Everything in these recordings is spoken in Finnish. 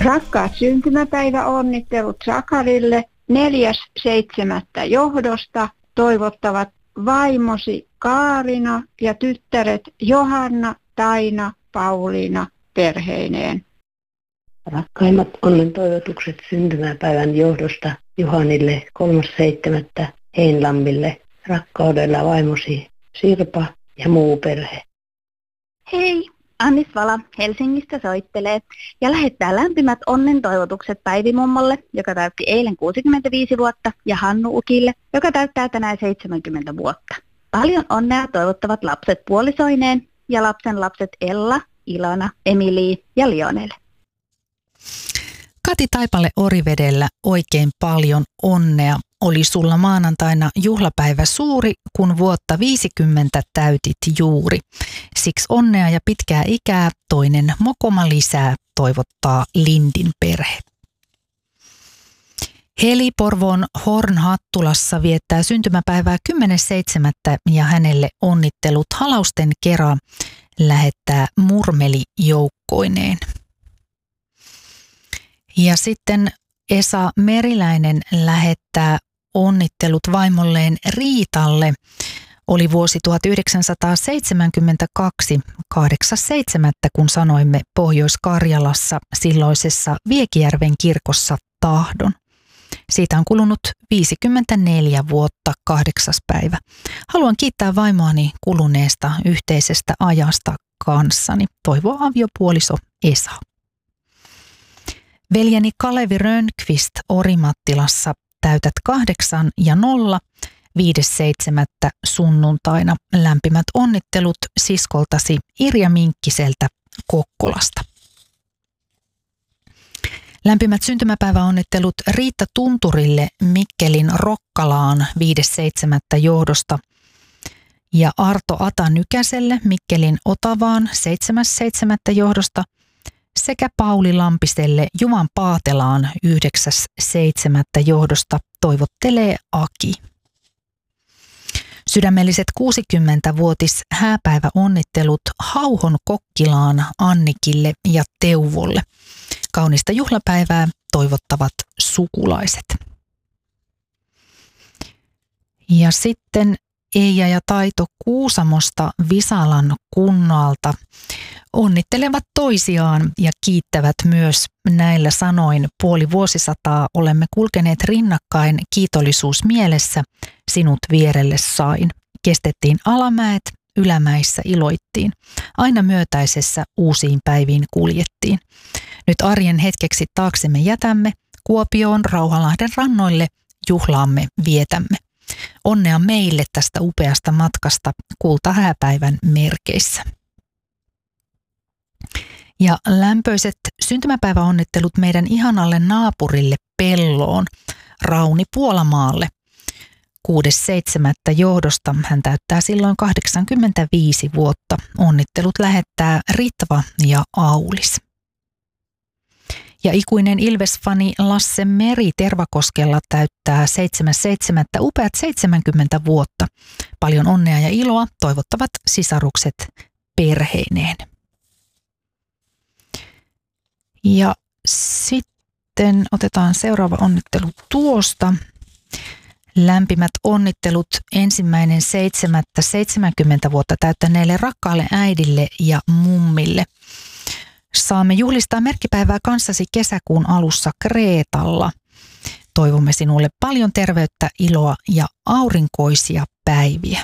Rakkaat syntymäpäiväonnittelut Sakarille 4.7. johdosta toivottavat vaimosi Kaarina ja tyttäret Johanna, Taina, Pauliina perheineen. Rakkaimmat onnen toivotukset syntymäpäivän johdosta Juhanille 3.7. Heinlammille. Rakkaudella vaimosi Sirpa ja muu perhe. Hei! Annis Vala Helsingistä soittelee ja lähettää lämpimät onnen toivotukset Päivi mummolle, joka täytti eilen 65 vuotta, ja Hannu Ukille, joka täyttää tänään 70 vuotta. Paljon onnea toivottavat lapset puolisoineen ja lapsen lapset Ella, Ilona, Emili ja Lionelle. Kati Taipale Orivedellä, oikein paljon onnea. Oli sulla maanantaina juhlapäivä suuri, kun vuotta 50 täytit juuri. Siksi onnea ja pitkää ikää, toinen mokoma lisää, toivottaa Lindin perhe. Heli Porvoon Hornhattulassa viettää syntymäpäivää 10.7. ja hänelle onnittelut halausten kera lähettää Murmeli joukkoineen. Ja sitten Esa Meriläinen lähettää onnittelut vaimolleen Riitalle. Oli vuosi 1972, 8.7. kun sanoimme Pohjois-Karjalassa silloisessa Viekijärven kirkossa tahdon. Siitä on kulunut 54 vuotta 8. päivä. Haluan kiittää vaimoani kuluneesta yhteisestä ajasta kanssani, toivoo aviopuoliso Esa. Veljeni Kalevi Rönnqvist Orimattilassa täytät 8 ja 0, 5.7. sunnuntaina. Lämpimät onnittelut siskoltasi Irja Minkkiseltä Kokkolasta. Lämpimät syntymäpäiväonnittelut Riitta Tunturille Mikkelin Rokkalaan 5.7. johdosta ja Arto Ata Nykäselle Mikkelin Otavaan 7.7. johdosta sekä Pauli Lampiselle Juvan Paatelaan 9.7. johdosta toivottelee Aki. Sydämelliset 60-vuotis hääpäiväonnittelut Hauhon Kokkilaan Annikille ja Teuvolle. Kaunista juhlapäivää toivottavat sukulaiset. Ja sitten Eija ja Taito Kuusamosta Visalan kunnalta onnittelevat toisiaan ja kiittävät myös näillä sanoin. Puoli vuosisataa olemme kulkeneet rinnakkain, kiitollisuus mielessä, sinut vierelle sain. Kestettiin alamäet, ylämäissä iloittiin. Aina myötäisessä uusiin päiviin kuljettiin. Nyt arjen hetkeksi taaksemme jätämme, Kuopioon Rauhalahden rannoille juhlaamme vietämme. Onnea meille tästä upeasta matkasta kultahääpäivän merkeissä. Ja lämpöiset syntymäpäiväonnittelut meidän ihanalle naapurille Pelloon, Rauni Puolamaalle. 6.7. johdosta hän täyttää silloin 85 vuotta. Onnittelut lähettää Ritva ja Aulis. Ja ikuinen Ilves-fani Lasse Meri Tervakoskella täyttää 7.7. upeat 70 vuotta. Paljon onnea ja iloa toivottavat sisarukset perheineen. Ja sitten otetaan seuraava onnittelu tuosta. Lämpimät onnittelut 1.7. 70 vuotta täyttäneelle rakkaalle äidille ja mummille. Saamme juhlistaa merkkipäivää kanssasi kesäkuun alussa Kreetalla. Toivomme sinulle paljon terveyttä, iloa ja aurinkoisia päiviä.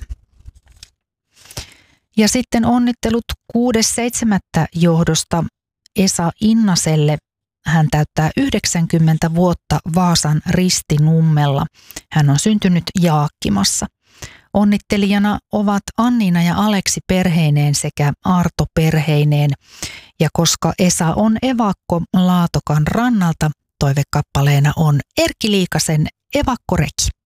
Ja sitten onnittelut 6.7. johdosta Esa Innaselle. Hän täyttää 90 vuotta Vaasan Ristinummella. Hän on syntynyt Jaakkimassa. Onnittelijana ovat Anniina ja Aleksi perheineen sekä Arto perheineen. Ja koska Esa on evakko Laatokan rannalta, toivekappaleena on Erkki Liikasen Evakkoreki.